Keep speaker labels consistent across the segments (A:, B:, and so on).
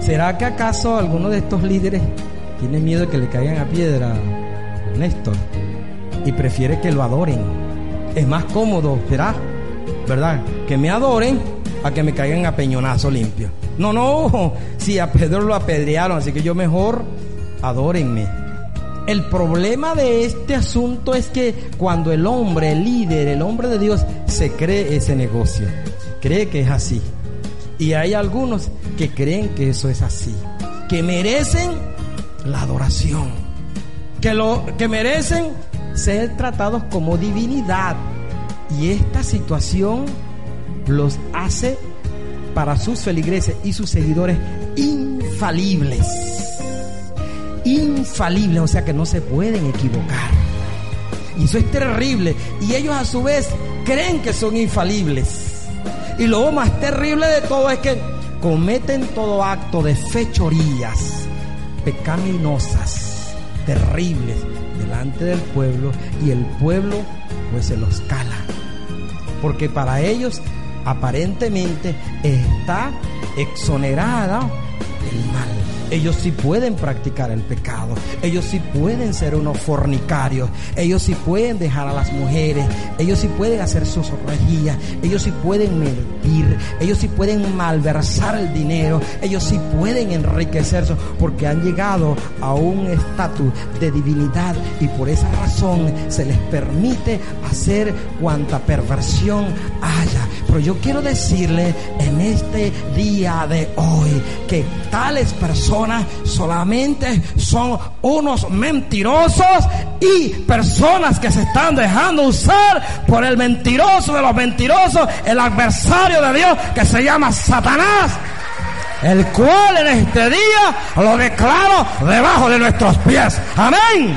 A: ¿Será que acaso alguno de estos líderes tiene miedo de que le caigan a piedra, Néstor? Y prefiere que lo adoren. Es más cómodo, ¿será? ¿Verdad? Que me adoren a que me caigan a peñonazo limpio. No, si a Pedro lo apedrearon, así que yo mejor adórenme. El problema de este asunto es que cuando el hombre, el líder, el hombre de Dios se cree ese negocio, cree que es así. Y hay algunos que creen que eso es así, que merecen la adoración, que merecen ser tratados como divinidad. Y esta situación los hace para sus feligreses y sus seguidores infalibles. Infalibles, o sea que no se pueden equivocar. Y eso es terrible. Y ellos a su vez creen que son infalibles. Y lo más terrible de todo es que cometen todo acto de fechorías pecaminosas, terribles, delante del pueblo, y el pueblo pues se los cala, porque para ellos aparentemente está exonerada el mal. Ellos sí pueden practicar el pecado, ellos sí pueden ser unos fornicarios, ellos sí pueden dejar a las mujeres, ellos sí pueden hacer sus orgías, ellos sí pueden mentir, ellos sí pueden malversar el dinero, ellos sí pueden enriquecerse, porque han llegado a un estatus de divinidad, y por esa razón se les permite hacer cuanta perversión haya. Pero yo quiero decirle en este día de hoy que tales personas solamente son unos mentirosos y personas que se están dejando usar por el mentiroso de los mentirosos, el adversario de Dios, que se llama Satanás, el cual en este día lo declaro debajo de nuestros pies. Amén.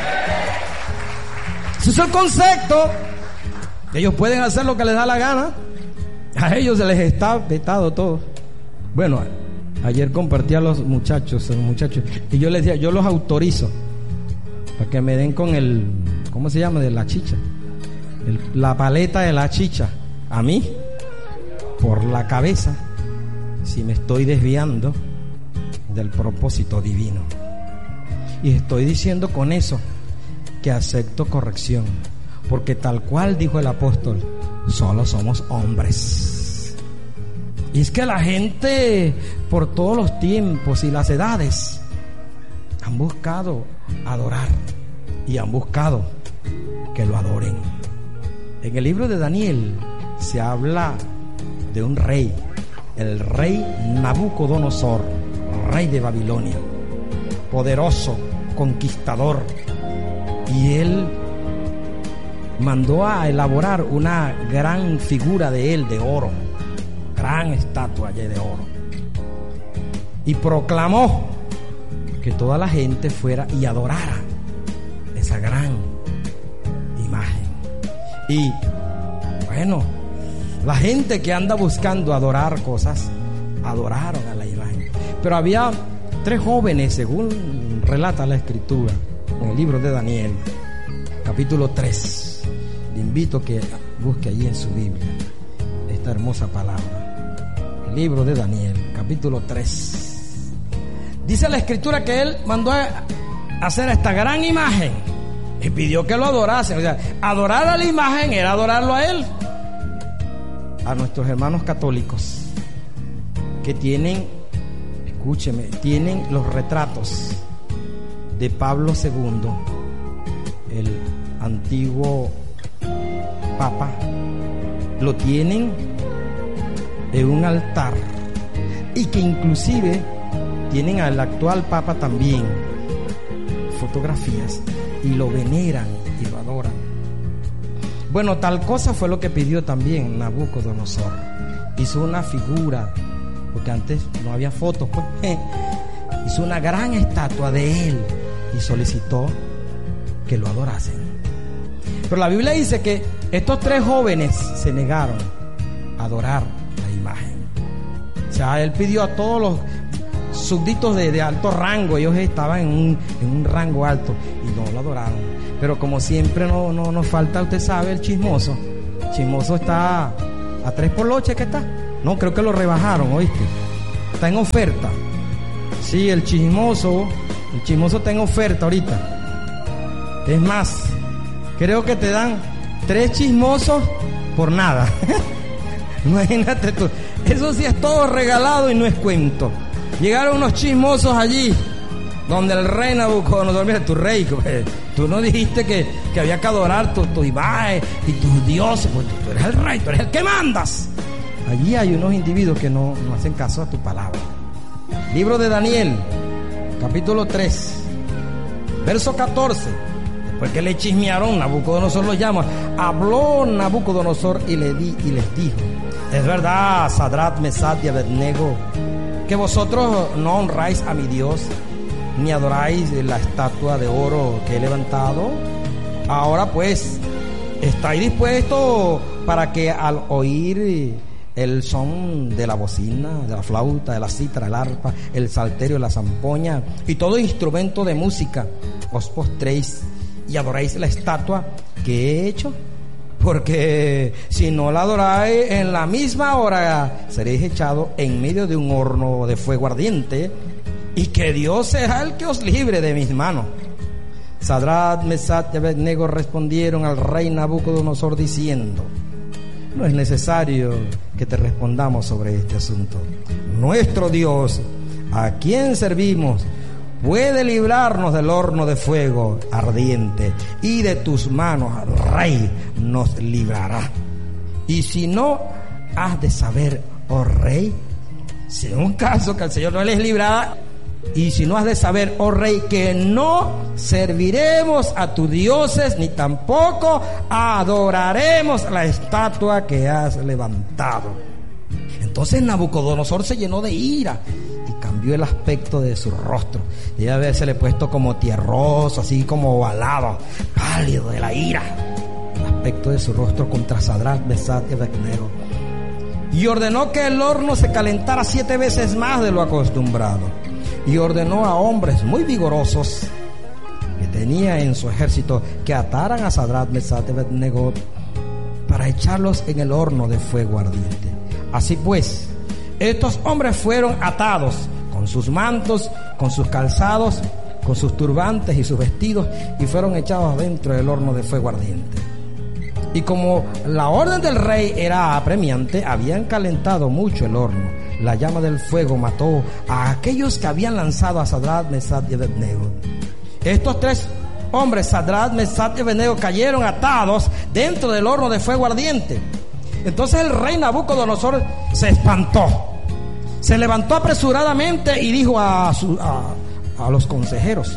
A: Ese es el concepto. Ellos pueden hacer lo que les da la gana. A ellos se les está vetado todo. Bueno, ayer compartí a los muchachos, y yo les decía, yo los autorizo para que me den con el, ¿cómo se llama? De la chicha, la paleta de la chicha, a mí, por la cabeza, si me estoy desviando del propósito divino. Y estoy diciendo con eso que acepto corrección, porque tal cual dijo el apóstol, solo somos hombres. Y es que la gente por todos los tiempos y las edades han buscado adorar y han buscado que lo adoren. En el libro de Daniel se habla de un rey, el rey Nabucodonosor, rey de Babilonia, poderoso, conquistador, y él mandó a elaborar una gran figura de él de oro, gran estatua de oro, y proclamó que toda la gente fuera y adorara esa gran imagen. Y bueno, la gente que anda buscando adorar cosas, adoraron a la imagen. Pero había 3 jóvenes, según relata la escritura en el libro de Daniel, capítulo 3. Le invito a que busque allí en su Biblia esta hermosa palabra. El libro de Daniel, capítulo 3. Dice la escritura que él mandó a hacer esta gran imagen y pidió que lo adorasen. O sea, adorar a la imagen era adorarlo a él. A nuestros hermanos católicos que tienen, escúcheme, tienen los retratos de Pablo II, el antiguo Papa, lo tienen en un altar, y que inclusive tienen al actual Papa también fotografías, y lo veneran y lo adoran. Bueno, tal cosa fue lo que pidió también Nabucodonosor. Hizo una figura, porque antes no había fotos, pues hizo una gran estatua de él y solicitó que lo adorasen. Pero la Biblia dice que estos 3 jóvenes se negaron a adorar la imagen. O sea, él pidió a todos los súbditos de alto rango, ellos estaban en un rango alto, y no lo adoraron. Pero como siempre no nos falta, usted sabe, el chismoso. El chismoso está a 3 por loche, ¿qué está? No, creo que lo rebajaron, ¿oíste? Está en oferta. Sí, el chismoso está en oferta ahorita. Es más, creo que te dan 3 chismosos por nada. Imagínate tú, eso sí es todo regalado y no es cuento. Llegaron unos chismosos allí, donde el rey Nabucodonosor, mira, tu rey, pues, tú no dijiste que había que adorar tu imagen y tus dioses, pues tú eres el rey, tú eres el que mandas. Allí hay unos individuos que no hacen caso a tu palabra. Libro de Daniel, capítulo 3, verso 14. Después que le chismearon, Nabucodonosor los llama. Habló Nabucodonosor y les dijo: es verdad, Sadrach, Mesach y Abednego, que vosotros no honráis a mi Dios, ni adoráis la estatua de oro que he levantado. Ahora pues, ¿estáis dispuestos para que al oír el son de la bocina, de la flauta, de la cítara, el arpa, el salterio, la zampoña y todo instrumento de música, os postréis y adoráis la estatua que he hecho? Porque si no la adoráis, en la misma hora seréis echados en medio de un horno de fuego ardiente, y que Dios será el que os libre de mis manos. Sadrach, Mesach y Abednego respondieron al rey Nabucodonosor diciendo: no es necesario que te respondamos sobre este asunto. Nuestro Dios, a quien servimos, puede librarnos del horno de fuego ardiente, y de tus manos, rey, nos librará. Y si no, has de saber, oh rey, si en un caso que el Señor no les librará, y si no, has de saber, oh rey, que no serviremos a tus dioses, ni tampoco adoraremos la estatua que has levantado. Entonces Nabucodonosor se llenó de ira y cambió el aspecto de su rostro. Y a veces le he puesto como tierroso, así como ovalado, pálido de la ira. El aspecto de su rostro contra Sadrach, Mesach y Abednego. Y ordenó que el horno se calentara 7 veces más de lo acostumbrado. Y ordenó a hombres muy vigorosos que tenía en su ejército que ataran a Sadrach, Mesach y Abednego para echarlos en el horno de fuego ardiente. Así pues, estos hombres fueron atados con sus mantos, con sus calzados, con sus turbantes y sus vestidos, y fueron echados dentro del horno de fuego ardiente. Y como la orden del rey era apremiante, habían calentado mucho el horno. La llama del fuego mató a aquellos que habían lanzado a Sadrach, Mesach y Abednego. Estos 3 hombres, Sadrach, Mesach y Abednego, cayeron atados dentro del horno de fuego ardiente. Entonces el rey Nabucodonosor se espantó, se levantó apresuradamente y dijo a los consejeros: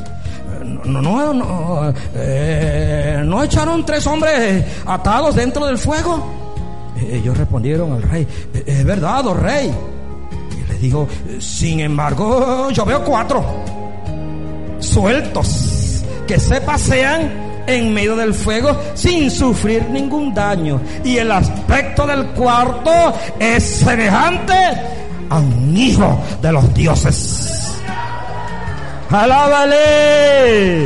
A: ¿no echaron 3 hombres atados dentro del fuego? Ellos respondieron al rey: es verdad, oh rey. Y les dijo: sin embargo, yo veo 4 sueltos que se pasean en medio del fuego sin sufrir ningún daño, y el aspecto del cuarto es semejante a un hijo de los dioses. ¡Alábale!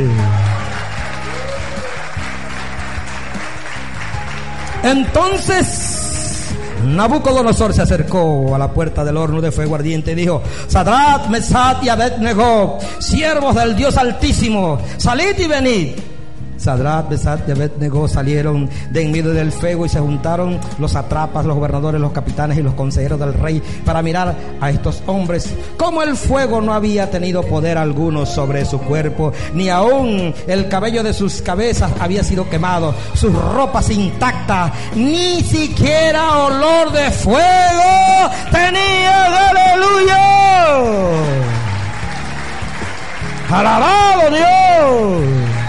A: Entonces Nabucodonosor se acercó a la puerta del horno de fuego ardiente y dijo: Sadrach, Mesach y Abednego, siervos del Dios Altísimo, salid y venid. Sadrach, Mesach y Abednego salieron de en medio del fuego, y se juntaron los satrapas, los gobernadores, los capitanes y los consejeros del rey para mirar a estos hombres. Como el fuego no había tenido poder alguno sobre su cuerpo, ni aún el cabello de sus cabezas había sido quemado, sus ropas intactas, ni siquiera olor de fuego tenían. ¡Aleluya! ¡Alabado Dios!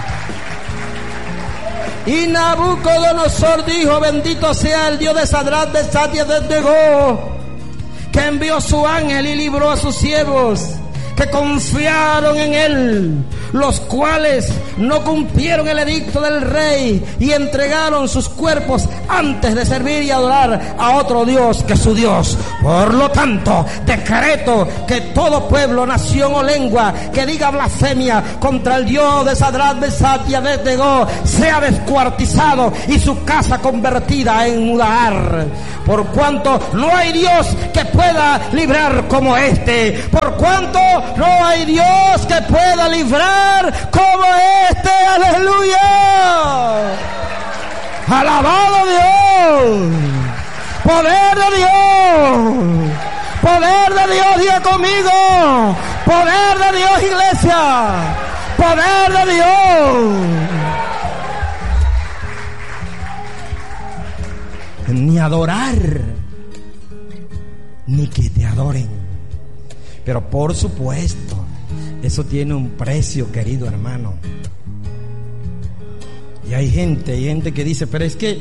A: Y Nabucodonosor dijo: bendito sea el Dios de Sadrach, Mesach y Abednego, que envió su ángel y libró a sus siervos que confiaron en él, los cuales no cumplieron el edicto del rey y entregaron sus cuerpos antes de servir y adorar a otro Dios que su Dios. Por lo tanto, decreto que todo pueblo, nación o lengua que diga blasfemia contra el Dios de Sadrach, Mesach y Abednego sea descuartizado y su casa convertida en mudar. Por cuanto no hay Dios que pueda librar como este, por cuanto no hay Dios que pueda librar como este. Aleluya. Alabado Dios. Poder de Dios. Poder de Dios, diga conmigo. Poder de Dios, iglesia. Poder de Dios. Ni adorar, ni que te adoren. Pero por supuesto, eso tiene un precio, querido hermano. Y hay gente que dice, pero es que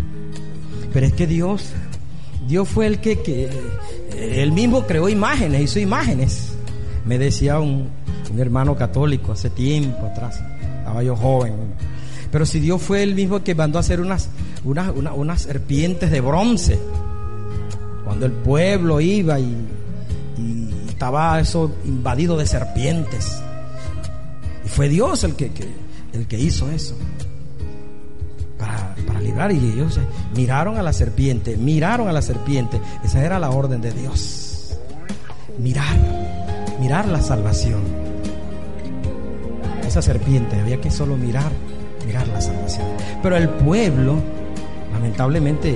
A: Dios fue el que él mismo creó imágenes, hizo imágenes. Me decía un hermano católico hace tiempo atrás, estaba yo joven. Pero si Dios fue el mismo que mandó a hacer unas serpientes de bronce, cuando el pueblo iba y estaba eso invadido de serpientes, y fue Dios el que hizo eso para librar. Y ellos miraron a la serpiente. Esa era la orden de Dios. Mirar la salvación. Esa serpiente había que solo mirar la salvación. Pero el pueblo, lamentablemente,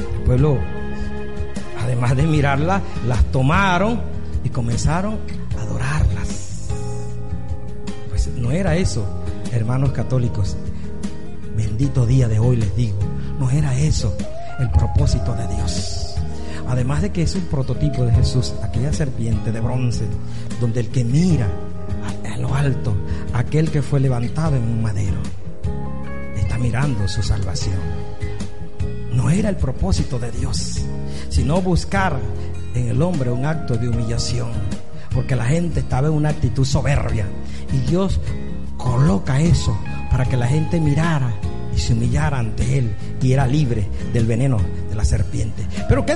A: además de mirarla, las tomaron y comenzaron a adorarlas. Pues no era eso, hermanos católicos. Bendito día de hoy les digo, no era eso el propósito de Dios. Además de que es un prototipo de Jesús, aquella serpiente de bronce, donde el que mira a lo alto, aquel que fue levantado en un madero, está mirando su salvación. No era el propósito de Dios, sino buscar en el hombre un acto de humillación, porque la gente estaba en una actitud soberbia, y Dios coloca eso para que la gente mirara y se humillara ante Él y era libre del veneno de la serpiente. Pero ¿qué